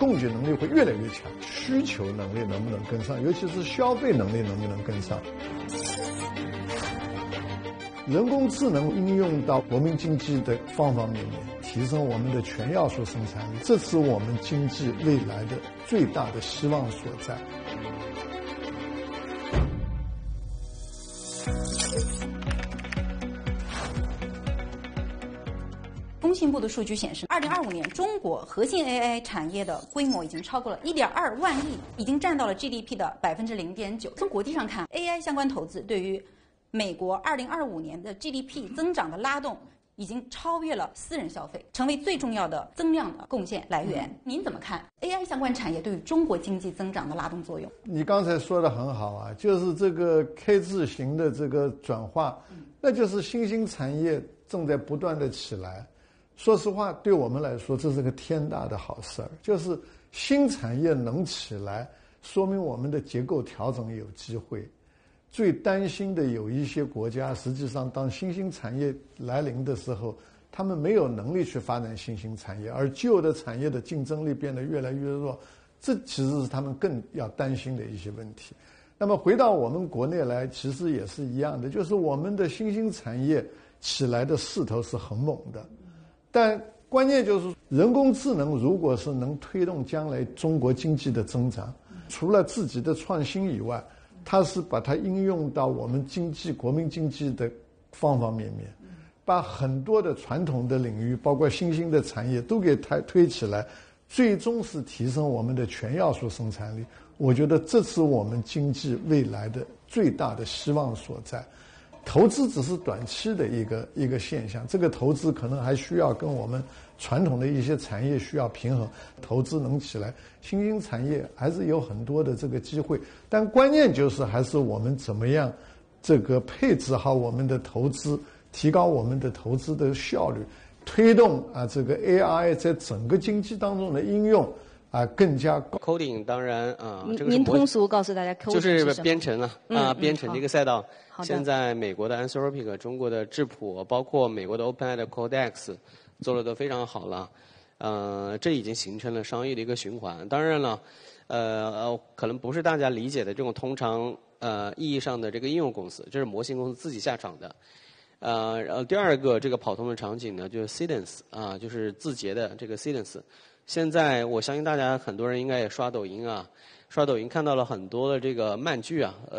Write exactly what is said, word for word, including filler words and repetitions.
供给能力会越来越强，需求能力能不能跟上，尤其是消费能力能不能跟上。人工智能应用到国民经济的方方面面，提升我们的全要素生产力，这是我们经济未来的最大的希望所在。 工信部的数据显示，二零二五年中国核心 A I 产业的规模已经超过了一点二万亿，已经占到了 G D P 的百分之零点九。从国际上看 ，A I 相关投资对于美国二零二五年的 G D P 增长的拉动，已经超越了私人消费，成为最重要的增量的贡献来源。您怎么看 A I 相关产业对于中国经济增长的拉动作用？ 你刚才说的很好啊，就是这个 K 字形的这个转化，那就是新兴产业正在不断的起来。说实话，对我们来说，这是个天大的好事儿。就是新产业能起来，说明我们的结构调整有机会。最担心的有一些国家，实际上当新兴产业来临的时候，他们没有能力去发展新兴产业，而旧的产业的竞争力变得越来越弱，这其实是他们更要担心的一些问题。那么回到我们国内来，其实也是一样的，就是我们的新兴产业起来的势头是很猛的。但关键就是人工智能如果是能推动将来中国经济的增长，除了自己的创新以外，它是把它应用到我们经济国民经济的方方面面，把很多的传统的领域包括新兴的产业都给它推起来，最终是提升我们的全要素生产力。我觉得这是我们经济未来的最大的希望所在。投资只是短期的一个一个现象，这个投资可能还需要跟我们传统的一些产业需要平衡，投资能起来，新兴产业还是有很多的这个机会，但关键就是还是我们怎么样这个配置好我们的投资，提高我们的投资的效率，推动啊这个 A I 在整个经济当中的应用啊，更加高。 coding 当然啊，这个您通俗告诉大家 coding 就是编程啊， 嗯、 啊，编程这个赛道。 好现在美国的 Anthropic、中国的智谱，包括美国的 OpenAI 的 Codex 做的都非常好了。呃，这已经形成了商业的一个循环。当然了，呃呃，可能不是大家理解的这种通常呃意义上的这个应用公司，这是模型公司自己下场的。呃，然后第二个这个跑通的场景呢，就是 Cadence 啊，就是字节的这个 Cadence。现在我相信大家很多人应该也刷抖音啊，刷抖音看到了很多的这个慢剧啊。